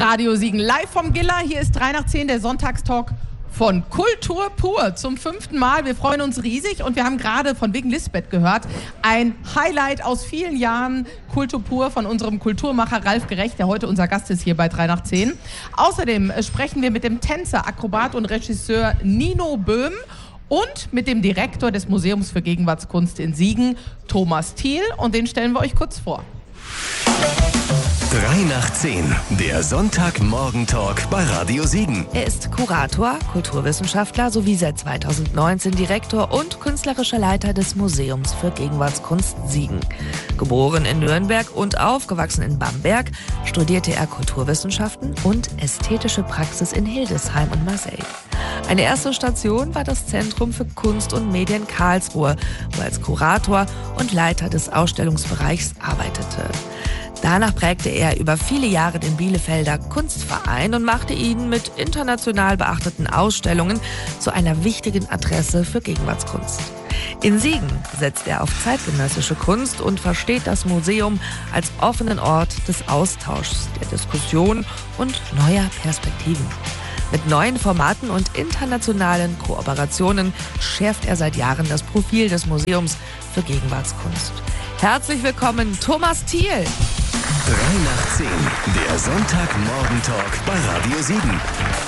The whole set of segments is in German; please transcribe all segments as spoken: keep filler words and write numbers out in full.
Radio Siegen, live vom Giller. Hier ist drei nach zehn, der Sonntagstalk von Kultur pur zum fünften Mal. Wir freuen uns riesig und wir haben gerade von wegen Lisbeth gehört. Ein Highlight aus vielen Jahren Kultur pur von unserem Kulturmacher Ralf Gerecht, der heute unser Gast ist hier bei drei nach zehn. Außerdem sprechen wir mit dem Tänzer, Akrobat und Regisseur Nino Böhm und mit dem Direktor des Museums für Gegenwartskunst in Siegen, Thomas Thiel. Und den stellen wir euch kurz vor. drei nach zehn, der Sonntagmorgen-Talk bei Radio Siegen. Er ist Kurator, Kulturwissenschaftler sowie seit zweitausendneunzehn Direktor und künstlerischer Leiter des Museums für Gegenwartskunst Siegen. Geboren in Nürnberg und aufgewachsen in Bamberg, studierte er Kulturwissenschaften und ästhetische Praxis in Hildesheim und Marseille. Eine erste Station war das Zentrum für Kunst und Medien Karlsruhe, wo er als Kurator und Leiter des Ausstellungsbereichs arbeitete. Danach prägte er über viele Jahre den Bielefelder Kunstverein und machte ihn mit international beachteten Ausstellungen zu einer wichtigen Adresse für Gegenwartskunst. In Siegen setzt er auf zeitgenössische Kunst und versteht das Museum als offenen Ort des Austauschs, der Diskussion und neuer Perspektiven. Mit neuen Formaten und internationalen Kooperationen schärft er seit Jahren das Profil des Museums für Gegenwartskunst. Herzlich willkommen, Thomas Thiel. drei nach zehn, der Sonntagmorgen-Talk bei Radio Siegen.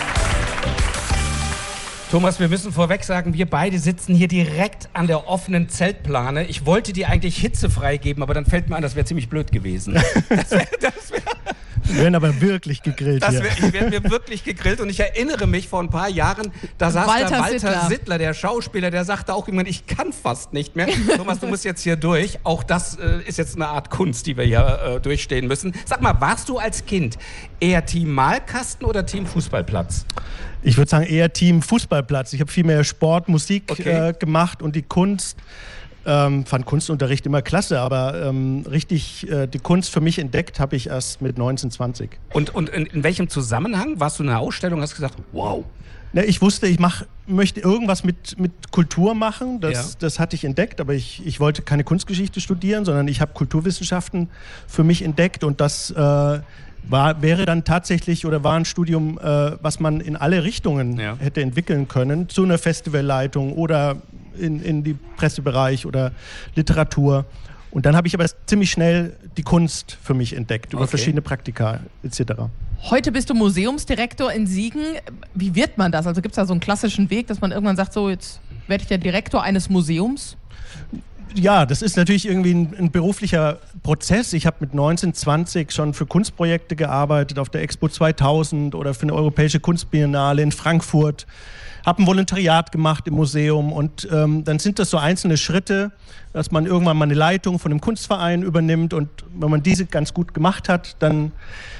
Thomas, wir müssen vorweg sagen, wir beide sitzen hier direkt an der offenen Zeltplane. Ich wollte dir eigentlich hitzefrei geben, aber dann fällt mir ein, das wäre ziemlich blöd gewesen. Das wär, das wär, wir werden aber wirklich gegrillt das hier. Wär, ich werde mir wirklich gegrillt und ich erinnere mich, vor ein paar Jahren, da saß Walter da Walter Sittler. Sittler, der Schauspieler, der sagte auch irgendwann, ich kann fast nicht mehr. Thomas, du musst jetzt hier durch. Auch das äh, ist jetzt eine Art Kunst, die wir hier äh, durchstehen müssen. Sag mal, warst du als Kind eher Team Malkasten oder Team Fußballplatz? Ich würde sagen eher Team Fußballplatz. Ich habe viel mehr Sport, Musik Okay. äh, gemacht und die Kunst, ähm, fand Kunstunterricht immer klasse, aber ähm, richtig äh, die Kunst für mich entdeckt habe ich erst mit neunzehn, zwanzig. Und, und in, in welchem Zusammenhang? Warst du in einer Ausstellung und hast gesagt, wow. Na, ich wusste, ich mach, möchte irgendwas mit, mit Kultur machen, das, Ja. das hatte ich entdeckt, aber ich, ich wollte keine Kunstgeschichte studieren, sondern ich habe Kulturwissenschaften für mich entdeckt und das äh, war, wäre dann tatsächlich oder war ein Studium, äh, was man in alle Richtungen Ja. hätte entwickeln können, zu einer Festivalleitung oder in, in die Pressebereich oder Literatur. Und dann habe ich aber ziemlich schnell die Kunst für mich entdeckt, über Okay. verschiedene Praktika et cetera. Heute bist du Museumsdirektor in Siegen. Wie wird man das? Also gibt es da so einen klassischen Weg, dass man irgendwann sagt, so jetzt werde ich der Direktor eines Museums? Ja, das ist natürlich irgendwie ein, ein beruflicher Prozess. Ich habe mit neunzehn, zwanzig schon für Kunstprojekte gearbeitet, auf der Expo zweitausend oder für eine europäische Kunstbiennale in Frankfurt. Habe ein Volontariat gemacht im Museum und ähm, dann sind das so einzelne Schritte, dass man irgendwann mal eine Leitung von einem Kunstverein übernimmt und wenn man diese ganz gut gemacht hat, dann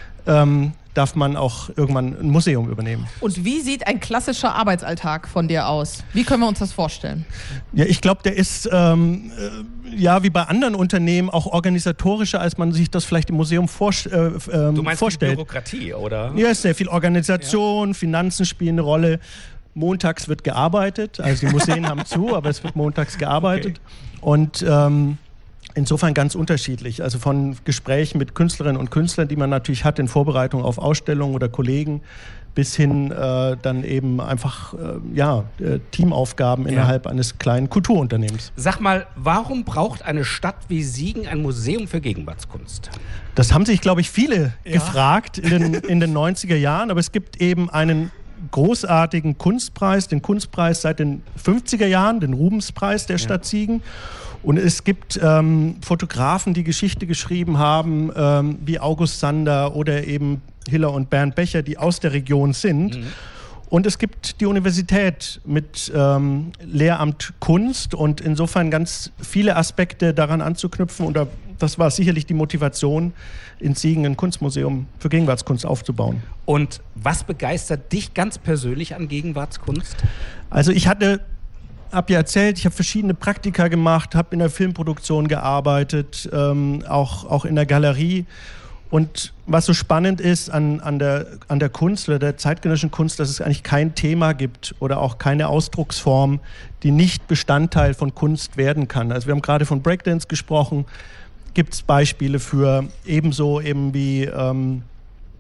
ähm, darf man auch irgendwann ein Museum übernehmen. Und wie sieht ein klassischer Arbeitsalltag von dir aus? Wie können wir uns das vorstellen? Ja, ich glaube, der ist ähm, äh, ja wie bei anderen Unternehmen auch organisatorischer, als man sich das vielleicht im Museum vorst äh, ähm, Du meinst vorstellt. die Bürokratie, oder? Ja, ist sehr viel Organisation, ja. Finanzen spielen eine Rolle. Montags wird gearbeitet, also die Museen haben zu, aber es wird montags gearbeitet. Okay. Und ähm, insofern ganz unterschiedlich. Also von Gesprächen mit Künstlerinnen und Künstlern, die man natürlich hat in Vorbereitung auf Ausstellungen oder Kollegen, bis hin äh, dann eben einfach äh, ja, äh, Teamaufgaben Ja. innerhalb eines kleinen Kulturunternehmens. Sag mal, warum braucht eine Stadt wie Siegen ein Museum für Gegenwartskunst? Das haben sich, glaube ich, viele Ja. gefragt in den, in den neunziger Jahren, aber es gibt eben einen großartigen Kunstpreis, den Kunstpreis seit den fünfziger Jahren, den Rubenspreis der Stadt Siegen. Und es gibt ähm, Fotografen, die Geschichte geschrieben haben, ähm, wie August Sander oder eben Hiller und Bernd Becher, die aus der Region sind. Mhm. Und es gibt die Universität mit ähm, Lehramt Kunst und insofern ganz viele Aspekte daran anzuknüpfen. Und da, das war sicherlich die Motivation, in Siegen ein Kunstmuseum für Gegenwartskunst aufzubauen. Und was begeistert dich ganz persönlich an Gegenwartskunst? Also ich hatte, habe ja erzählt, ich habe verschiedene Praktika gemacht, habe in der Filmproduktion gearbeitet, ähm, auch, auch in der Galerie. Und was so spannend ist an, an, der, an der Kunst oder der zeitgenössischen Kunst, dass es eigentlich kein Thema gibt oder auch keine Ausdrucksform, die nicht Bestandteil von Kunst werden kann. Also wir haben gerade von Breakdance gesprochen, gibt es Beispiele für, ebenso eben wie ähm,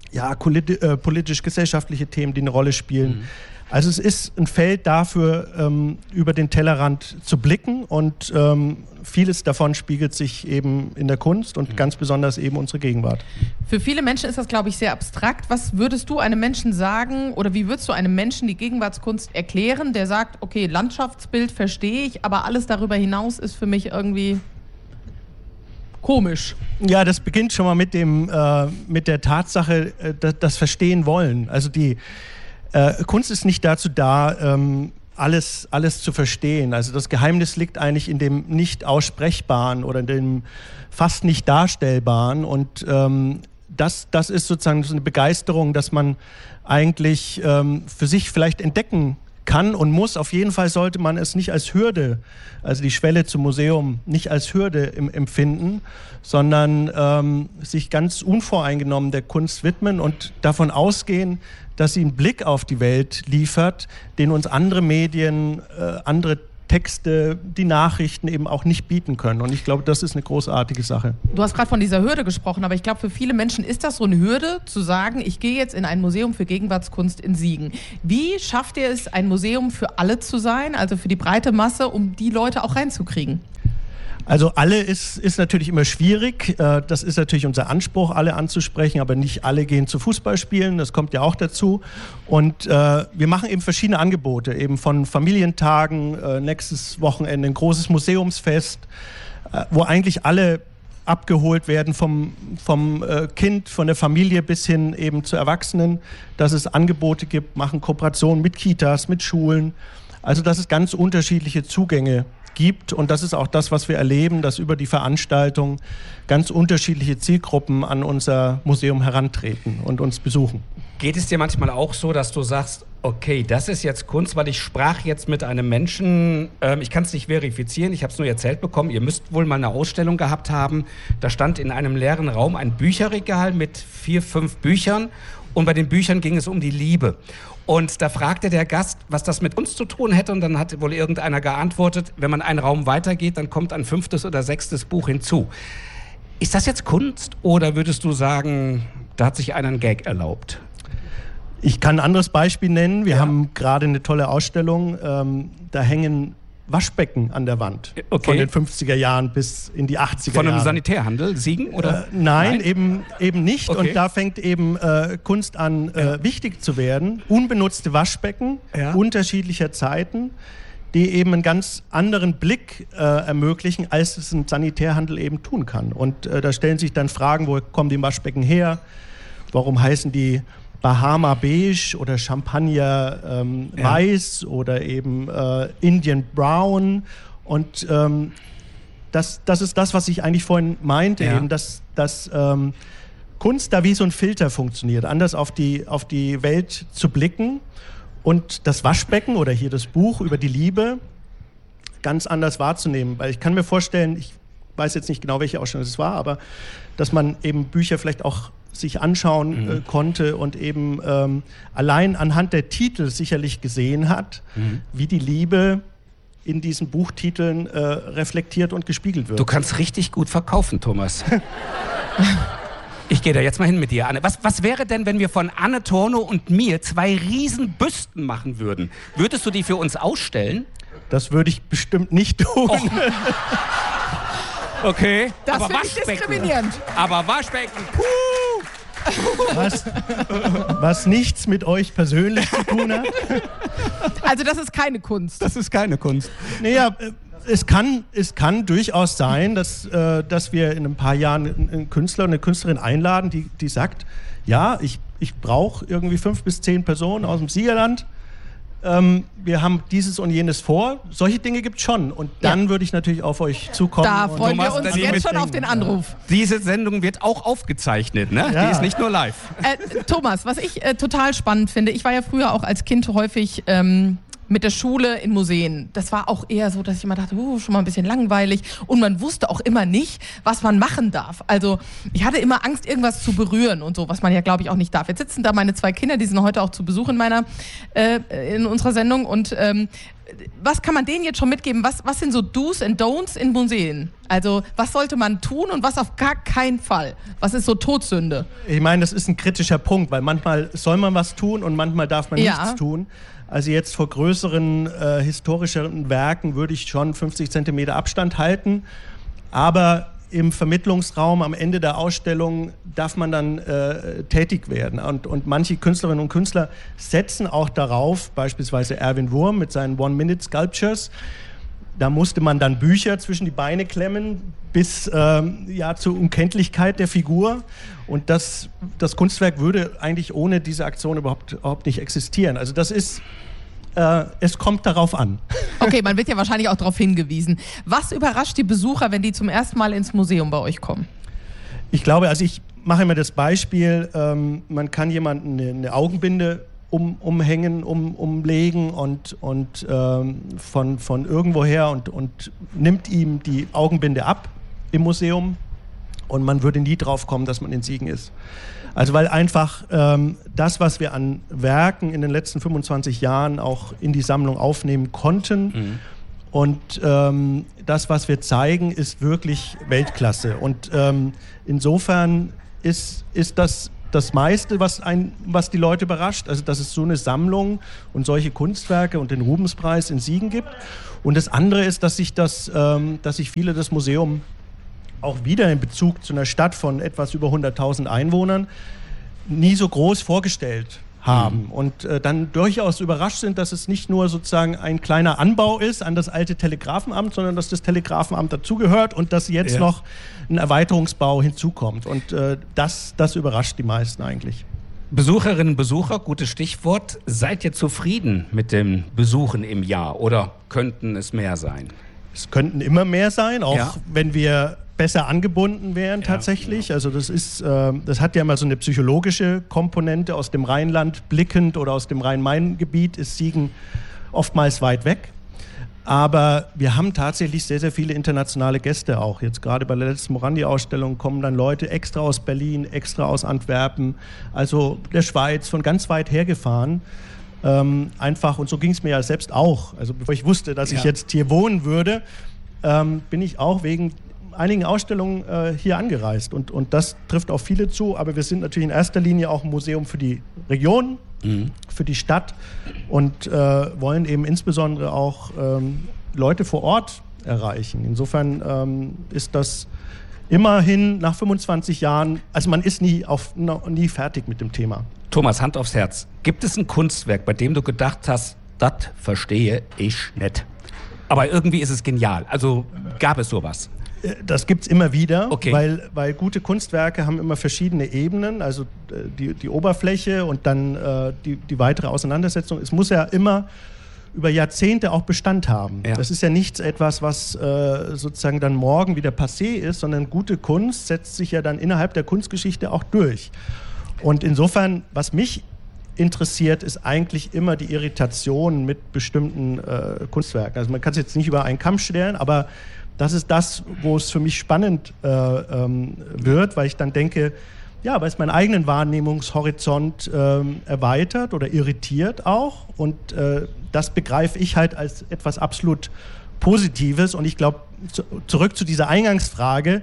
ja, äh, politisch-gesellschaftliche Themen, die eine Rolle spielen. Mhm. Also es ist ein Feld dafür, ähm, über den Tellerrand zu blicken und ähm, vieles davon spiegelt sich eben in der Kunst und ganz besonders eben unsere Gegenwart. Für viele Menschen ist das, glaube ich, sehr abstrakt. Was würdest du einem Menschen sagen oder wie würdest du einem Menschen die Gegenwartskunst erklären, der sagt, okay, Landschaftsbild verstehe ich, aber alles darüber hinaus ist für mich irgendwie komisch? Ja, das beginnt schon mal mit, dem, äh, mit der Tatsache, äh, das, das Verstehen wollen. Also die Äh, Kunst ist nicht dazu da, ähm, alles, alles zu verstehen. Also das Geheimnis liegt eigentlich in dem nicht Aussprechbaren oder in dem fast nicht Darstellbaren. Und ähm, das, das ist sozusagen so eine Begeisterung, dass man eigentlich ähm, für sich vielleicht entdecken kann und muss. Auf jeden Fall sollte man es nicht als Hürde, also die Schwelle zum Museum, nicht als Hürde im, empfinden, sondern ähm, sich ganz unvoreingenommen der Kunst widmen und davon ausgehen, dass sie einen Blick auf die Welt liefert, den uns andere Medien, äh, andere Texte, die Nachrichten eben auch nicht bieten können. Und ich glaube, das ist eine großartige Sache. Du hast gerade von dieser Hürde gesprochen, aber ich glaube, für viele Menschen ist das so eine Hürde, zu sagen, ich gehe jetzt in ein Museum für Gegenwartskunst in Siegen. Wie schafft ihr es, ein Museum für alle zu sein, also für die breite Masse, um die Leute auch reinzukriegen? Also alle ist, ist natürlich immer schwierig. Das ist natürlich unser Anspruch, alle anzusprechen, aber nicht alle gehen zu Fußballspielen, das kommt ja auch dazu. Und äh, wir machen eben verschiedene Angebote, eben von Familientagen, äh, nächstes Wochenende ein großes Museumsfest, äh, wo eigentlich alle abgeholt werden vom, vom äh, Kind, von der Familie bis hin eben zu Erwachsenen, dass es Angebote gibt, machen Kooperationen mit Kitas, mit Schulen, also dass es ganz unterschiedliche Zugänge gibt und das ist auch das, was wir erleben, dass über die Veranstaltung ganz unterschiedliche Zielgruppen an unser Museum herantreten und uns besuchen. Geht es dir manchmal auch so, dass du sagst, okay, das ist jetzt Kunst, weil ich sprach jetzt mit einem Menschen, ähm, ich kann es nicht verifizieren, ich habe es nur erzählt bekommen, ihr müsst wohl mal eine Ausstellung gehabt haben, da stand in einem leeren Raum ein Bücherregal mit vier, fünf Büchern und bei den Büchern ging es um die Liebe. Und da fragte der Gast, was das mit uns zu tun hätte und dann hat wohl irgendeiner geantwortet, wenn man einen Raum weitergeht, dann kommt ein fünftes oder sechstes Buch hinzu. Ist das jetzt Kunst oder würdest du sagen, da hat sich einer einen Gag erlaubt? Ich kann ein anderes Beispiel nennen. Wir ja. haben gerade eine tolle Ausstellung, ähm, da hängen Waschbecken an der Wand. Okay. Von den fünfziger Jahren bis in die achtziger Jahre. Von einem Sanitärhandel, Siegen? Oder? Äh, nein, nein, Eben, eben nicht. Okay. Und da fängt eben äh, Kunst an, äh, ja. wichtig zu werden. Unbenutzte Waschbecken ja. unterschiedlicher Zeiten, die eben einen ganz anderen Blick äh, ermöglichen, als es ein Sanitärhandel eben tun kann. Und äh, da stellen sich dann Fragen, wo kommen die Waschbecken her? Warum heißen die Bahama Beige oder Champagner ähm, ja. Weiß oder eben äh, Indian Brown und ähm, das, das ist das, was ich eigentlich vorhin meinte, ja. eben, dass, dass ähm, Kunst da wie so ein Filter funktioniert, anders auf die, auf die Welt zu blicken und das Waschbecken oder hier das Buch über die Liebe ganz anders wahrzunehmen, weil ich kann mir vorstellen, ich weiß jetzt nicht genau, welche Ausstellung es war, aber dass man eben Bücher vielleicht auch sich anschauen mhm. äh, konnte und eben ähm, allein anhand der Titel sicherlich gesehen hat, mhm. wie die Liebe in diesen Buchtiteln äh, reflektiert und gespiegelt wird. Du kannst richtig gut verkaufen, Thomas. Ich gehe da jetzt mal hin mit dir, Anne. Was, was wäre denn, wenn wir von Anne Tornow und mir zwei riesen Büsten machen würden? Würdest du die für uns ausstellen? Das würde ich bestimmt nicht tun. Oh. Okay, das aber finde ich diskriminierend. Aber Waschbecken, puh! Was, was nichts mit euch persönlich zu tun hat. Also das ist keine Kunst. Das ist keine Kunst. Naja, es kann, es kann durchaus sein, dass, äh, dass wir in ein paar Jahren einen Künstler und eine Künstlerin einladen, die, die sagt, ja, ich, ich brauche irgendwie fünf bis zehn Personen aus dem Siegerland. Ähm, wir haben dieses und jenes vor. Solche Dinge gibt es schon. Und dann ja. würde ich natürlich auf euch zukommen. Da freuen Thomas, wir uns jetzt schon auf den Anruf. Diese Sendung wird auch aufgezeichnet, ne? Ja. Die ist nicht nur live. Äh, Thomas, was ich äh, total spannend finde, ich war ja früher auch als Kind häufig ähm, mit der Schule in Museen. Das war auch eher so, dass ich immer dachte, uh, schon mal ein bisschen langweilig. Und man wusste auch immer nicht, was man machen darf. Also ich hatte immer Angst, irgendwas zu berühren und so, was man ja, glaube ich, auch nicht darf. Jetzt sitzen da meine zwei Kinder, die sind heute auch zu Besuch in meiner, äh, in unserer Sendung. Und ähm, was kann man denen jetzt schon mitgeben? Was, was sind so Do's and Don'ts in Museen? Also was sollte man tun und was auf gar keinen Fall? Was ist so Todsünde? Ich meine, das ist ein kritischer Punkt, weil manchmal soll man was tun und manchmal darf man Ja. nichts tun. Also jetzt vor größeren äh, historischeren Werken würde ich schon fünfzig Zentimeter Abstand halten, aber im Vermittlungsraum am Ende der Ausstellung darf man dann äh, tätig werden. Und, und manche Künstlerinnen und Künstler setzen auch darauf, beispielsweise Erwin Wurm mit seinen One-Minute-Sculptures. Da musste man dann Bücher zwischen die Beine klemmen, bis ähm, ja, zur Unkenntlichkeit der Figur. Und das, das Kunstwerk würde eigentlich ohne diese Aktion überhaupt, überhaupt nicht existieren. Also das ist... Äh, es kommt darauf an. Okay, man wird ja wahrscheinlich auch darauf hingewiesen. Was überrascht die Besucher, wenn die zum ersten Mal ins Museum bei euch kommen? Ich glaube, also ich mache immer das Beispiel, ähm, man kann jemanden eine, eine Augenbinde um, umhängen, um, umlegen und, und ähm, von, von irgendwoher und, und nimmt ihm die Augenbinde ab im Museum und man würde nie drauf kommen, dass man in Siegen ist. Also weil einfach ähm, das, was wir an Werken in den letzten fünfundzwanzig Jahren auch in die Sammlung aufnehmen konnten mhm. und ähm, das, was wir zeigen, ist wirklich Weltklasse. Und ähm, insofern ist, ist das das meiste, was, ein, was die Leute überrascht, also dass es so eine Sammlung und solche Kunstwerke und den Rubenspreis in Siegen gibt. Und das andere ist, dass sich, das, ähm, dass sich viele das Museum auch wieder in Bezug zu einer Stadt von etwas über hunderttausend Einwohnern nie so groß vorgestellt haben mhm. und äh, dann durchaus überrascht sind, dass es nicht nur sozusagen ein kleiner Anbau ist an das alte Telegrafenamt, sondern dass das Telegrafenamt dazugehört und dass jetzt ja. noch ein Erweiterungsbau hinzukommt. Und äh, das, das überrascht die meisten eigentlich. Besucherinnen und Besucher, gutes Stichwort. Seid ihr zufrieden mit den Besuchen im Jahr oder könnten es mehr sein? Es könnten immer mehr sein, auch ja. wenn wir besser angebunden wären tatsächlich. Ja, ja. Also das ist, äh, das hat ja immer so eine psychologische Komponente. Aus dem Rheinland blickend oder aus dem Rhein-Main-Gebiet ist Siegen oftmals weit weg. Aber wir haben tatsächlich sehr, sehr viele internationale Gäste auch. Jetzt gerade bei der letzten Morandi-Ausstellung kommen dann Leute extra aus Berlin, extra aus Antwerpen, also der Schweiz, von ganz weit hergefahren. Ähm, einfach, und so ging es mir ja selbst auch. Also bevor ich wusste, dass ja. ich jetzt hier wohnen würde, ähm, bin ich auch wegen einigen Ausstellungen äh, hier angereist. Und, und das trifft auf viele zu. Aber wir sind natürlich in erster Linie auch ein Museum für die Region, mhm. für die Stadt und äh, wollen eben insbesondere auch ähm, Leute vor Ort erreichen. Insofern ähm, ist das immerhin nach fünfundzwanzig Jahren, also man ist nie, auf, nie fertig mit dem Thema. Thomas, Hand aufs Herz. Gibt es ein Kunstwerk, bei dem du gedacht hast, das verstehe ich nicht? Aber irgendwie ist es genial. Also gab es sowas? Das gibt es immer wieder, okay. weil, weil gute Kunstwerke haben immer verschiedene Ebenen, also die, die Oberfläche und dann äh, die, die weitere Auseinandersetzung. Es muss ja immer über Jahrzehnte auch Bestand haben. Ja. Das ist ja nichts etwas, was äh, sozusagen dann morgen wieder passé ist, sondern gute Kunst setzt sich ja dann innerhalb der Kunstgeschichte auch durch. Und insofern, was mich interessiert, ist eigentlich immer die Irritation mit bestimmten äh, Kunstwerken. Also man kann es jetzt nicht über einen Kamm stellen, aber das ist das, wo es für mich spannend äh, ähm, wird, weil ich dann denke, ja, weil es meinen eigenen Wahrnehmungshorizont ähm, erweitert oder irritiert auch. Und äh, das begreife ich halt als etwas absolut Positives. Und ich glaube, zu, zurück zu dieser Eingangsfrage,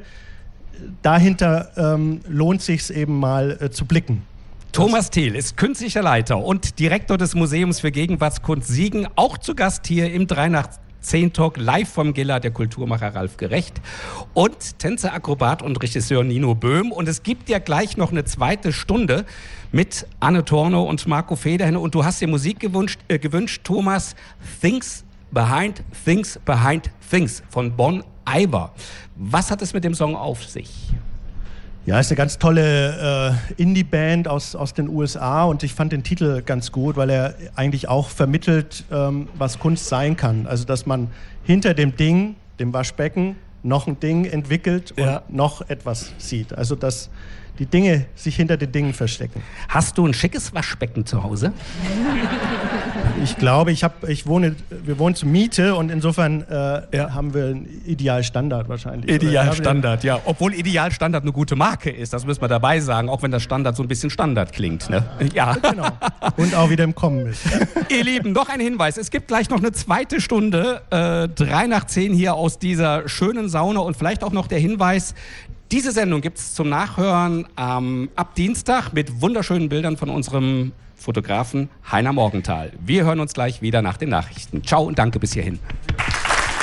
dahinter ähm, lohnt sich es eben mal äh, zu blicken. Thomas Thiel ist künstlicher Leiter und Direktor des Museums für Gegenwartskunst Siegen, auch zu Gast hier im drei nach zehn Talk live vom Giller, der Kulturmacher Ralf Gerecht und Tänzer, Akrobat und Regisseur Nino Böhm. Und es gibt ja gleich noch eine zweite Stunde mit Anne Tornow und Marco Federhen. Und du hast dir Musik gewünscht, äh, gewünscht Thomas, Things Behind Things Behind Things von Bon Iver. Was hat es mit dem Song auf sich? Ja, ist eine ganz tolle äh, Indie-Band aus, aus den U S A und ich fand den Titel ganz gut, weil er eigentlich auch vermittelt, ähm, was Kunst sein kann. Also, dass man hinter dem Ding, dem Waschbecken, noch ein Ding entwickelt und ja. noch etwas sieht. Also, dass die Dinge sich hinter den Dingen verstecken. Hast du ein schickes Waschbecken zu Hause? Ich glaube, ich habe, ich wohne, wir wohnen zur Miete und insofern äh, Ja. haben wir einen Idealstandard wahrscheinlich. Idealstandard, ja. Obwohl Idealstandard eine gute Marke ist, das müssen wir dabei sagen, auch wenn das Standard so ein bisschen Standard klingt. Ne? Ja. Genau. Und auch wieder im Kommen ist. Ihr Lieben, noch ein Hinweis. Es gibt gleich noch eine zweite Stunde, äh, drei nach zehn hier aus dieser schönen Sauna und vielleicht auch noch der Hinweis, diese Sendung gibt es zum Nachhören ähm, ab Dienstag mit wunderschönen Bildern von unserem Fotografen Heiner Morgenthal. Wir hören uns gleich wieder nach den Nachrichten. Ciao und danke bis hierhin.